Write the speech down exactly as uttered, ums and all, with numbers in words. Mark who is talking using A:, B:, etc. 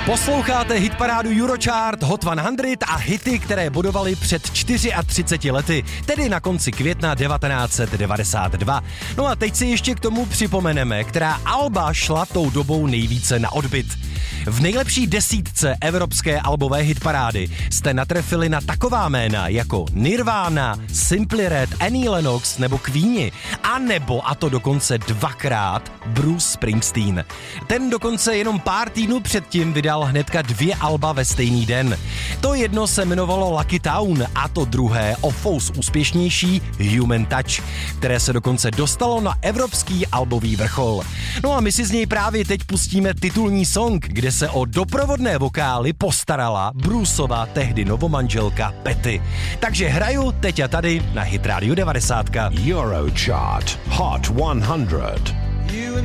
A: Posloucháte hitparádu Eurochart Hot sto a hity, které bodovaly před třiceti čtyřmi lety, tedy na konci května devatenáct set devadesát dva. No a teď si ještě k tomu připomeneme, která alba šla tou dobou nejvíce na odbyt. V nejlepší desítce evropské albové hitparády jste natrefili na taková jména jako Nirvana, Simply Red, Annie Lennox nebo Queeni, a nebo, a to dokonce dvakrát, Bruce Springsteen. Ten dokonce jenom pár týdnů předtím vydal hnedka dvě alba ve stejný den. To jedno se jmenovalo Lucky Town a to druhé o fous úspěšnější Human Touch, které se dokonce dostalo na evropský albový vrchol. No a my si z něj právě teď pustíme titulní song, kde se o doprovodné vokály postarala Bruceova tehdy novomanželka Patty. Takže hraju teď a tady na Hit Radio devadesát.
B: Eurochart Hot sto.